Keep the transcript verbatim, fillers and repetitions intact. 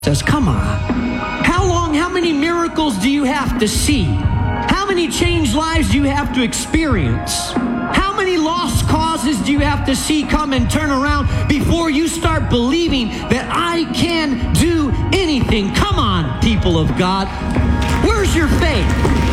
says, come on. How long, how many miracles do you have to see? How many changed lives do you have to experience? How many lost causes do you have to see come and turn around before you start believing that I can do anything? Come on, people of God. Where's your faith?